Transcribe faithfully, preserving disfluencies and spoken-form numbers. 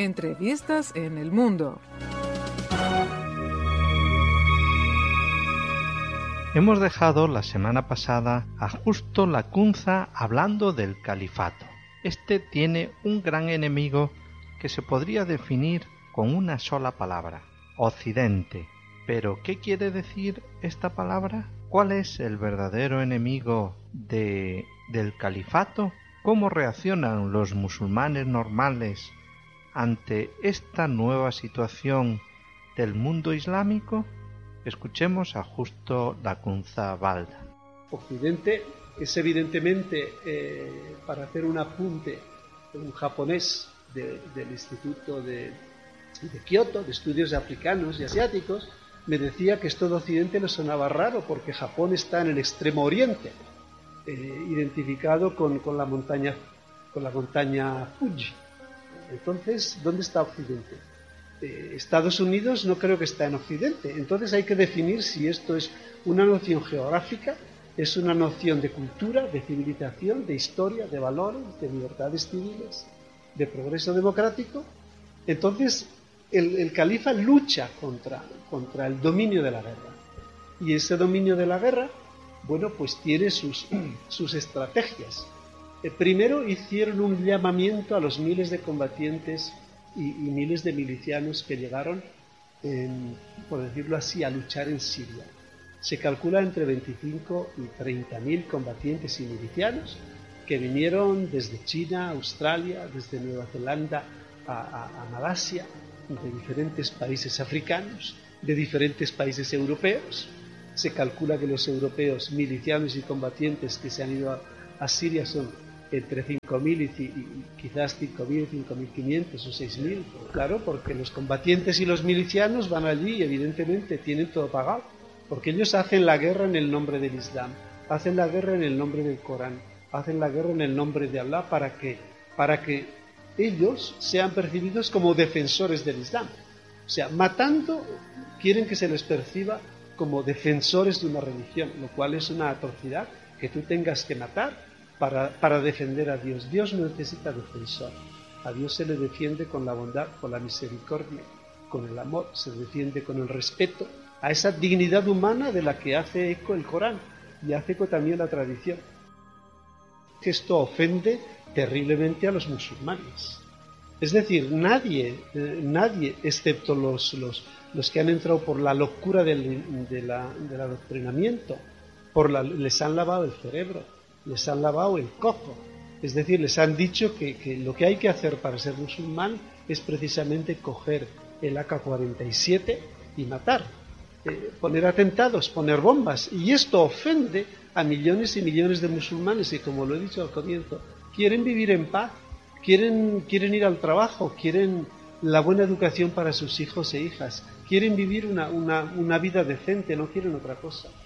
Entrevistas en el mundo. Hemos dejado la semana pasada a Justo Lacunza hablando del califato. Este tiene un gran enemigo que se podría definir con una sola palabra: Occidente. ¿Pero qué quiere decir esta palabra? ¿Cuál es el verdadero enemigo de, del califato? ¿Cómo reaccionan los musulmanes normales ante esta nueva situación del mundo islámico? Escuchemos a Justo Lacunza Balda. Occidente es evidentemente, eh, para hacer un apunte, un japonés de, del Instituto de, de Kioto, de Estudios Africanos y Asiáticos, me decía que esto de Occidente le sonaba raro porque Japón está en el extremo oriente, eh, identificado con, con la montaña, con la montaña Fuji. Entonces, ¿dónde está Occidente? Eh, Estados Unidos no creo que está en Occidente. Entonces hay que definir si esto es una noción geográfica, es una noción de cultura, de civilización, de historia, de valores, de libertades civiles, de progreso democrático. Entonces el, el califa lucha contra, contra el dominio de la guerra. Y ese dominio de la guerra, bueno, pues tiene sus, sus estrategias. Eh, primero hicieron un llamamiento a los miles de combatientes y, y miles de milicianos que llegaron, en, por decirlo así, a luchar en Siria. Se calcula entre veinticinco y treinta mil combatientes y milicianos que vinieron desde China, Australia, desde Nueva Zelanda a, a, a Malasia, de diferentes países africanos, de diferentes países europeos. Se calcula que los europeos milicianos y combatientes que se han ido a, a Siria son entre cinco mil y, y quizás cinco mil, cinco mil quinientos o seis mil. Claro, porque los combatientes y los milicianos van allí y evidentemente tienen todo pagado, porque ellos hacen la guerra en el nombre del Islam, hacen la guerra en el nombre del Corán, hacen la guerra en el nombre de Allah para que, para que ellos sean percibidos como defensores del Islam. O sea, matando quieren que se les perciba como defensores de una religión, lo cual es una atrocidad, que tú tengas que matar para, para defender a Dios. Dios no necesita defensor. A Dios se le defiende con la bondad, con la misericordia, con el amor, se defiende con el respeto a esa dignidad humana de la que hace eco el Corán y hace eco también la tradición. Esto ofende terriblemente a los musulmanes. Es decir, nadie, eh, nadie excepto los, los, los que han entrado por la locura del, de la, del adoctrinamiento, por la, les han lavado el cerebro, les han lavado el coco. Es decir, les han dicho que, que lo que hay que hacer para ser musulmán es precisamente coger el A K cuarenta y siete y matar, eh, poner atentados, poner bombas. Y esto ofende a millones y millones de musulmanes, y como lo he dicho al comienzo, quieren vivir en paz, quieren, quieren ir al trabajo, quieren la buena educación para sus hijos e hijas, quieren vivir una, una, una vida decente, no quieren otra cosa.